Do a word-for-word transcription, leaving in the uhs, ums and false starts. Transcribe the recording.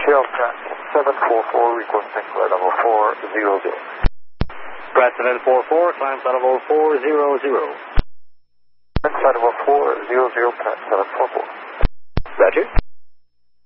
Shell Pratt seven four four, requesting flight level four zero zero. Pratt seven four four, climb flight level four zero zero. Flight level four zero zero, Pratt seven four four. Roger.